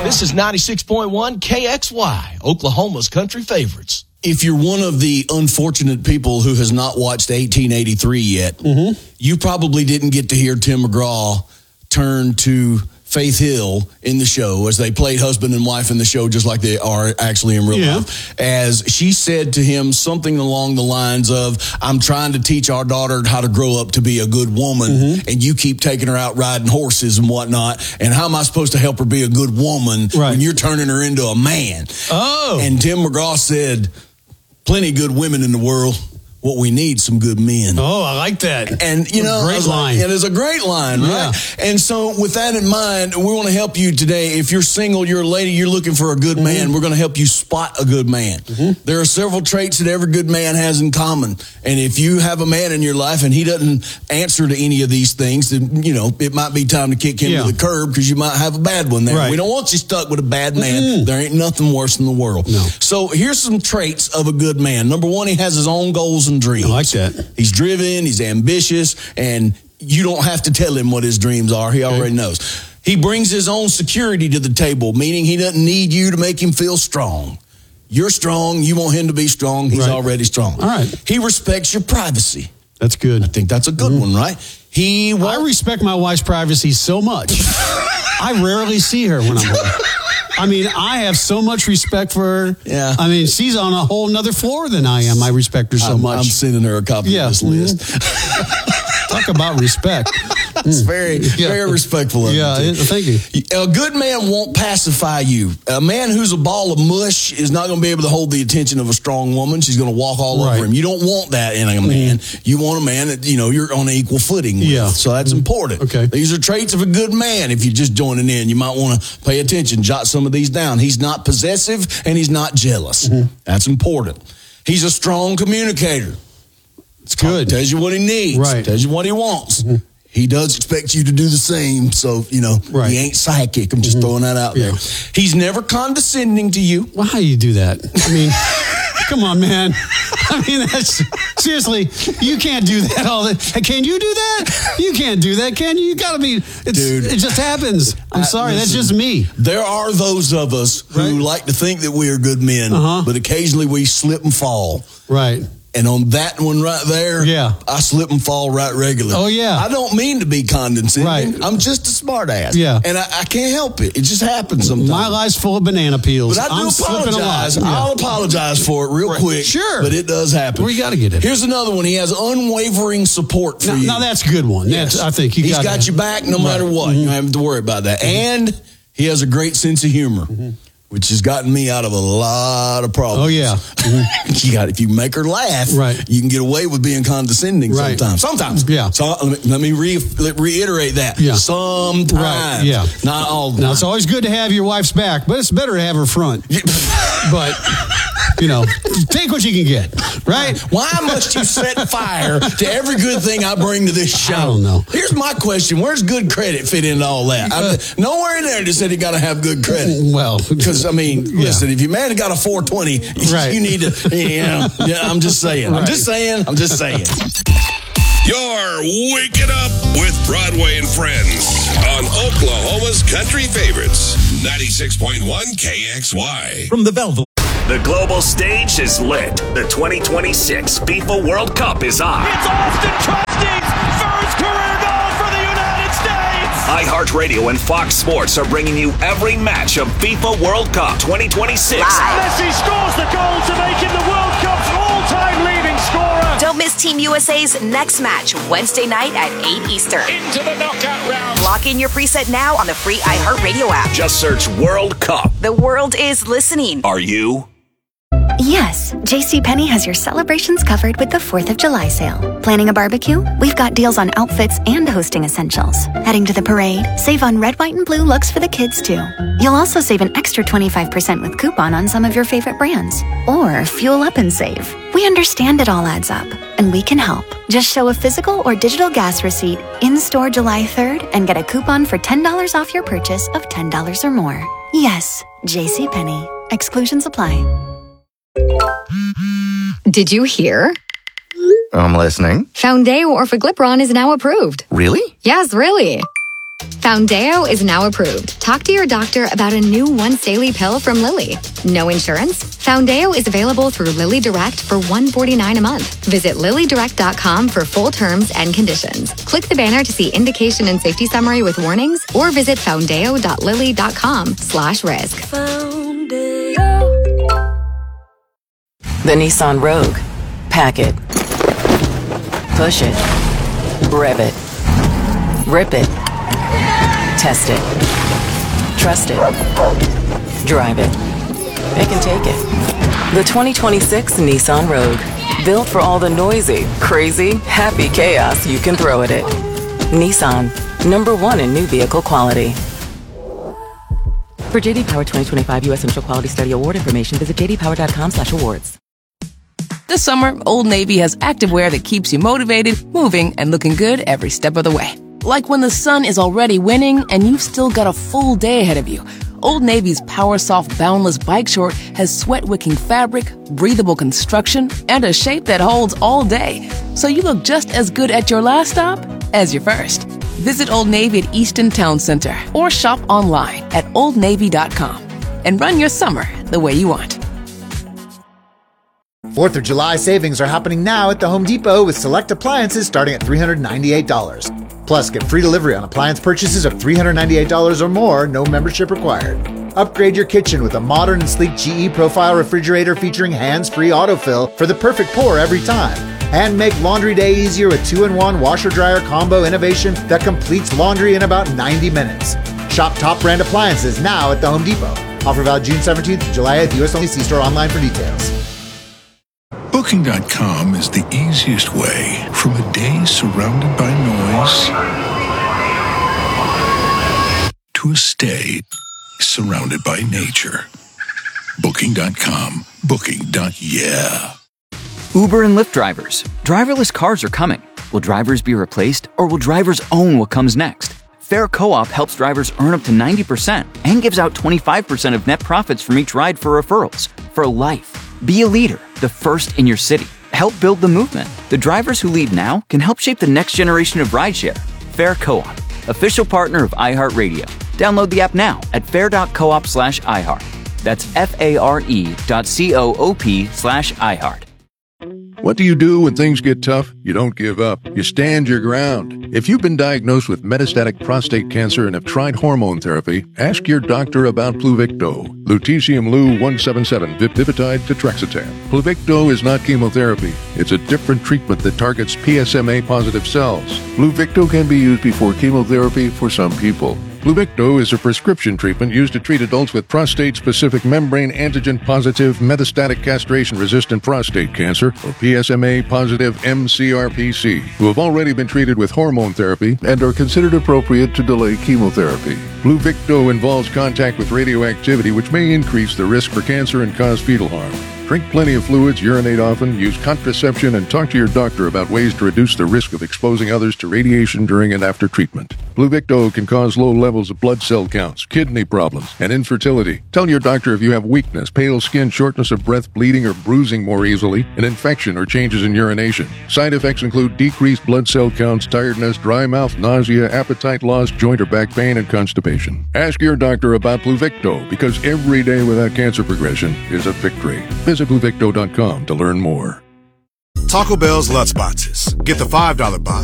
This is 96.1 KXY, Oklahoma's country favorites. If you're one of the unfortunate people who has not watched 1883 yet, you probably didn't get to hear Tim McGraw turn to Faith Hill in the show as they played husband and wife in the show, just like they are actually in real life. As she said to him something along the lines of, I'm trying to teach our daughter how to grow up to be a good woman, and you keep taking her out riding horses and whatnot. And how am I supposed to help her be a good woman when you're turning her into a man? And Tim McGraw said, plenty of good women in the world. What we need, some good men. Oh, I like that. And, you know, great line. It is a great line, right? And so with that in mind, we want to help you today. If you're single, you're a lady, you're looking for a good man, we're going to help you spot a good man. There are several traits that every good man has in common. And if you have a man in your life and he doesn't answer to any of these things, then, you know, it might be time to kick him to the curb because you might have a bad one there. We don't want you stuck with a bad man. There ain't nothing worse in the world. So here's some traits of a good man. Number one, he has his own goals and dreams. I like that. He's driven, he's ambitious, and you don't have to tell him what his dreams are. He already knows. He brings his own security to the table, meaning he doesn't need you to make him feel strong. You're strong. You want him to be strong. He's already strong. All right. He respects your privacy. That's good. I think that's a good one, right? I respect my wife's privacy so much. I rarely see her when I'm home. I mean, I have so much respect for her. Yeah. I mean, she's on a whole nother floor than I am. I respect her so much. I'm sending her a copy of this list. Talk about respect. It's very respectful of you. Thank you. A good man won't pacify you. A man who's a ball of mush is not going to be able to hold the attention of a strong woman. She's going to walk all over him. You don't want that in a man. You want a man that, you know, you're on equal footing with. So that's important. Okay. These are traits of a good man. If you're just joining in, you might want to pay attention. Jot some of these down. He's not possessive and he's not jealous. That's important. He's a strong communicator. It's good. Tells you what he needs. Tells you what he wants. He does expect you to do the same. So, you know, he ain't psychic. I'm just throwing that out there. He's never condescending to you. Well, how do you do that? I mean, come on, man. I mean, seriously, you can't do that all the time. Can you do that? You can't do that, can you? You got to be, dude. It just happens. I'm sorry, that's just me. There are those of us who like to think that we are good men, but occasionally we slip and fall. Right. And on that one right there, I slip and fall right regularly. Oh, yeah. I don't mean to be condescending. Right. I'm just a smart ass. Yeah. And I can't help it. It just happens sometimes. My life's full of banana peels. But I do apologize. I'll apologize for it real quick. Sure. But it does happen. We got to get it. Here's another one. He has unwavering support for you. Now, that's a good one. Yes. I think he's got your back no matter what. You don't have to worry about that. And he has a great sense of humor. Which has gotten me out of a lot of problems. Oh, yeah. If you make her laugh, you can get away with being condescending sometimes. Sometimes. Yeah. So let me reiterate that. Yeah. Sometimes. Right. Yeah. Not all the time. Now, it's always good to have your wife's back, but it's better to have her front. But, you know, take what you can get, right? Why must you set fire to every good thing I bring to this show? I don't know. Here's my question. Where's good credit fit into all that? Nowhere in there just said you got to have good credit. Well, because I mean, listen, if your man got a 420, you need to, I'm just saying. I'm just saying. You're waking up with Broadway and Friends on Oklahoma's Country Favorites, 96.1 KXY. From the Belleville. The global stage is lit. The 2026 FIFA World Cup is on. It's Austin Trusting's first career goal for the United States. iHeartRadio and Fox Sports are bringing you every match of FIFA World Cup 2026. Messi scores the goal to make him the World Cup's all-time leading scorer. Don't miss Team USA's next match, Wednesday night at 8 Eastern. Into the knockout round. Lock in your preset now on the free iHeartRadio app. Just search World Cup. The world is listening. Are you? Yes, JCPenney has your celebrations covered with the 4th of July sale. Planning a barbecue? We've got deals on outfits and hosting essentials. Heading to the parade? Save on red, white, and blue looks for the kids, too. You'll also save an extra 25% with coupon on some of your favorite brands. Or fuel up and save. We understand it all adds up, and we can help. Just show a physical or digital gas receipt in-store July 3rd and get a coupon for $10 off your purchase of $10 or more. Yes, JCPenney. Exclusions apply. Did you hear? I'm listening. Foundayo Orforglipron is now approved. Really? Yes, really. Foundeo is now approved. Talk to your doctor about a new once daily pill from Lilly. No insurance? Foundeo is available through Lilly Direct for $149 a month. Visit LillyDirect.com for full terms and conditions. Click the banner to see indication and safety summary with warnings, or visit foundeo.lilly.com/risk. The Nissan Rogue. Pack it. Push it. Rev it. Rip it. Test it. Trust it. Drive it. It can take it. The 2026 Nissan Rogue. Built for all the noisy, crazy, happy chaos you can throw at it. Nissan. #1 in new vehicle quality. For J.D. Power 2025 U.S. Initial Quality Study Award information, visit jdpower.com/awards. This summer, Old Navy has activewear that keeps you motivated, moving, and looking good every step of the way. Like when the sun is already winning and you've still got a full day ahead of you. Old Navy's Power Soft Boundless Bike Short has sweat-wicking fabric, breathable construction, and a shape that holds all day. So you look just as good at your last stop as your first. Visit Old Navy at Easton Town Center or shop online at oldnavy.com and run your summer the way you want. 4th of July savings are happening now at the Home Depot with select appliances starting at $398. Plus, get free delivery on appliance purchases of $398 or more, no membership required. Upgrade your kitchen with a modern and sleek GE Profile refrigerator featuring hands-free autofill for the perfect pour every time. And make laundry day easier with 2-in-1 washer-dryer combo innovation that completes laundry in about 90 minutes. Shop top brand appliances now at the Home Depot. Offer valid June 17th to July 8th. U.S. only. See store online for details. Booking.com is the easiest way from a day surrounded by noise to a stay surrounded by nature. Booking.com. Booking.yeah. Uber and Lyft drivers. Driverless cars are coming. Will drivers be replaced, or will drivers own what comes next? Fair Co-op helps drivers earn up to 90% and gives out 25% of net profits from each ride for referrals. For life. Be a leader, the first in your city. Help build the movement. The drivers who lead now can help shape the next generation of rideshare. Fair Co-op, official partner of iHeartRadio. Download the app now at fair.coop/iHeart. That's FARE.coop/iHeart. What do you do when things get tough? You don't give up. You stand your ground. If you've been diagnosed with metastatic prostate cancer and have tried hormone therapy, ask your doctor about Pluvicto. Lutetium Lu-177, Vipitide, Tetrexatan. Pluvicto is not chemotherapy. It's a different treatment that targets PSMA-positive cells. Pluvicto can be used before chemotherapy for some people. Pluvicto is a prescription treatment used to treat adults with prostate-specific membrane antigen-positive metastatic castration-resistant prostate cancer, or PSMA-positive mCRPC, who have already been treated with hormone therapy and are considered appropriate to delay chemotherapy. Pluvicto involves contact with radioactivity, which may increase the risk for cancer and cause fetal harm. Drink plenty of fluids, urinate often, use contraception, and talk to your doctor about ways to reduce the risk of exposing others to radiation during and after treatment. Pluvicto can cause low levels of blood cell counts, kidney problems, and infertility. Tell your doctor if you have weakness, pale skin, shortness of breath, bleeding or bruising more easily, an infection or changes in urination. Side effects include decreased blood cell counts, tiredness, dry mouth, nausea, appetite loss, joint or back pain, and constipation. Ask your doctor about Pluvicto, because every day without cancer progression is a victory. Visit Pluvicto.com to learn more. Taco Bell's Lutz Boxes. Get the $5 box,